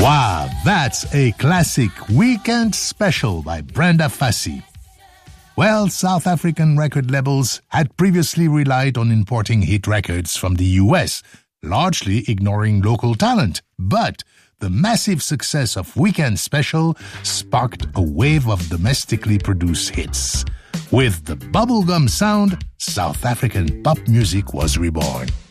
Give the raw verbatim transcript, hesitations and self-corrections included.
Wow, that's a classic Weekend Special by Brenda Fassie. Well, South African record labels had previously relied on importing hit records from the U S, largely ignoring local talent. But the massive success of Weekend Special sparked a wave of domestically produced hits. With the bubblegum sound, South African pop music was reborn.